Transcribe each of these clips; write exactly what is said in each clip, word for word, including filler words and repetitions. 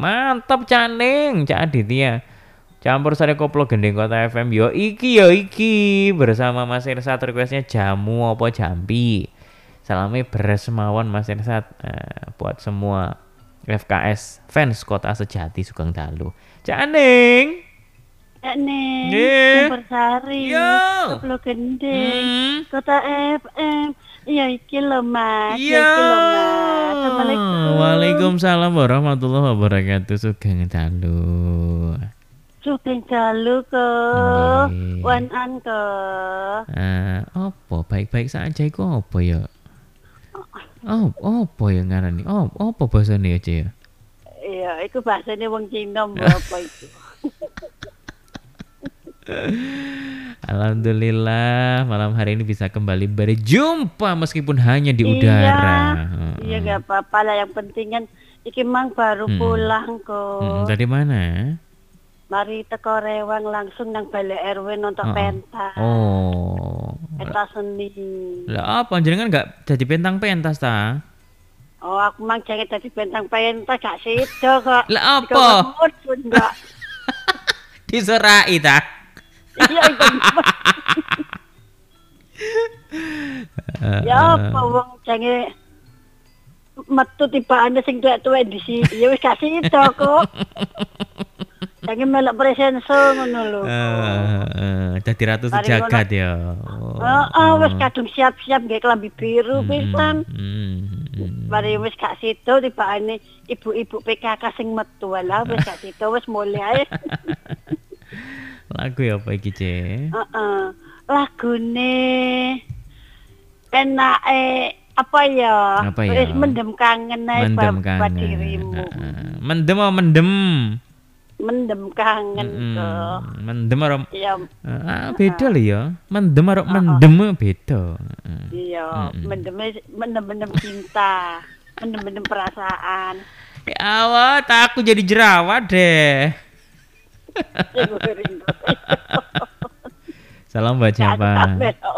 Mantap Caning, Cak Aditya. Campur sari koplo gending kota F M. Yo iki yo iki bersama Mas Irsat, requestnya jamu apa jampi. Salamnya beres mawon Mas Irsat, eh, buat semua F K S fans Kota Sejati Sugeng Dalu. Caning. Nek Nggih. Sari, Yo. Koplo Gending, Hmm. Kota F M. Iya iki lho Mas, Iya. iya iki lho Mas. Assalamualaikum. Waalaikumsalam warahmatullahi wabarakatuh. Sugeng Dalu. Sugeng Dalu ke, Nggih. Wan An ke. Eh, apa baik-baik saja iku apa ya? Oh, apa ya ngarani? Oh, apa bahasane aja ya? Iya, iku bahasane wong Cina mbok apa itu. Alhamdulillah malam hari ini bisa kembali berjumpa meskipun hanya di udara. Iya, iya gak apa-apa lah, yang penting kan iki mang baru Hmm. pulang Hmm, kok. dari mana? Mari teko Rewang langsung nang balik R W nonton Oh, oh. pentas. Oh. Pentas seni. Lah apa jenengan enggak jadi bentang pentas ta? Oh, aku mang jangan jadi bentang pentas gak sido kok. Lah apa? Dikon enggak. Diserai ta? Iya itu. Ya apa wong jange metu tibane sing tuwek-tuwek di sini. Ya wis gak sido kok. Jange melok presenso ngono lho. Eh, dadi ratu Mari sejagat ya. Heeh, wis kadung siap-siap nggih klambi biru pisan. Hmm. Mari wis gak sido tibane ibu-ibu P K K sing metu lah wis gak sido wis mulai ae. Lagu ya apa iki, Ce? Heeh. Lagune enake apa ya? Apa ya? Wis mendem kangen ae Mendem bab- bab kangen. dirimu. Heeh. Mendem apa mendem? Mendem kangen Mm-mm. kok. Mendem karo Ya ah, beda lho ya. Mendem karo mendem beda. Heeh. iya, Mm-mm. mendem mendem-mendem cinta, mendem-mendem perasaan. Ya awat, aku jadi jerawat deh. Salam buat siapa?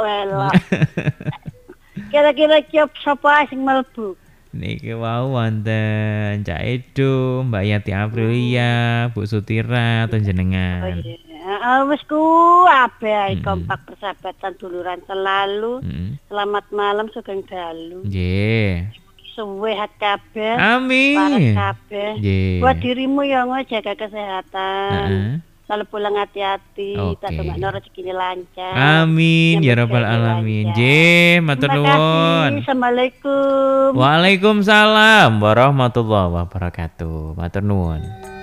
Kira-kira kiop sapa sing mlebu? Niki wau wonten Cak Edo, Mbak Yati Aprilia, Bu Sutira, atau Oh jenengan. iya, ah, wis ku abe ae Mm-mm. kompak persahabatan duluran selalu. Mm. Selamat malam Sugeng Dalu. Nggih. Sehat kabeh. Amin. Waras kabeh. Nggih. Buat dirimu ya ngo jaga kesehatan. Heeh. Selalu pulang hati-hati, Oke. tak dongakno rezekine lancar. Amin ya Nyambut rabbal gawe alamin. lancar. Nggih, matur Terima nuwun. kasih. Assalamualaikum. Waalaikumsalam warahmatullahi wabarakatuh. Matur nuwun.